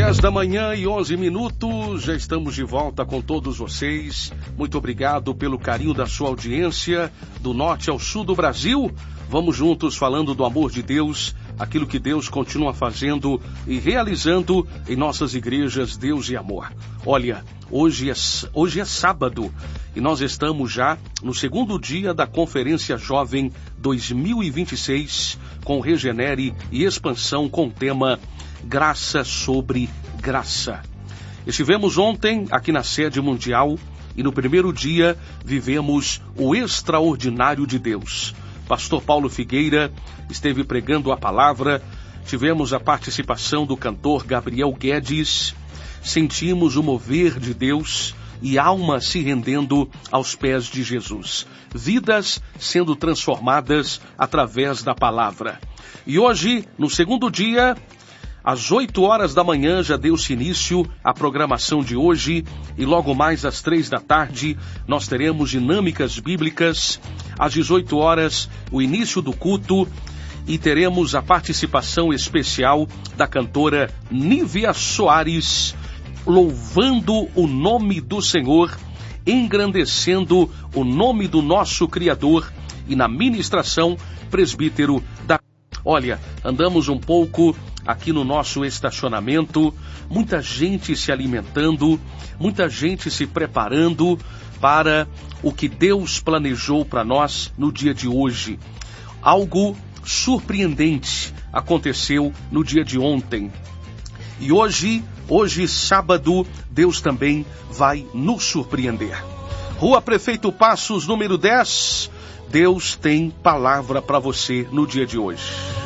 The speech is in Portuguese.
10h11, já estamos de volta com todos vocês. Muito obrigado pelo carinho da sua audiência, do norte ao sul do Brasil. Vamos juntos falando do amor de Deus, aquilo que Deus continua fazendo e realizando em nossas igrejas, Deus e Amor. Olha, hoje é sábado e nós estamos já no segundo dia da Conferência Jovem 2026 com Regenere e Expansão com o tema Graça sobre Graça. Estivemos ontem aqui na sede mundial e no primeiro dia vivemos o extraordinário de Deus. Pastor Paulo Figueira esteve pregando a palavra, tivemos a participação do cantor Gabriel Guedes, sentimos o mover de Deus e almas se rendendo aos pés de Jesus, vidas sendo transformadas através da palavra. E hoje, no segundo dia, às 8h da manhã já deu-se início à programação de hoje e logo mais às 15h nós teremos dinâmicas bíblicas. Às 18h o início do culto e teremos a participação especial da cantora Nívia Soares, louvando o nome do Senhor, engrandecendo o nome do nosso Criador e na ministração presbítero da... Olha, andamos um pouco aqui no nosso estacionamento, muita gente se alimentando, muita gente se preparando para o que Deus planejou para nós no dia de hoje. Algo surpreendente aconteceu no dia de ontem. E hoje, sábado, Deus também vai nos surpreender. Rua Prefeito Passos, número 10, Deus tem palavra para você no dia de hoje.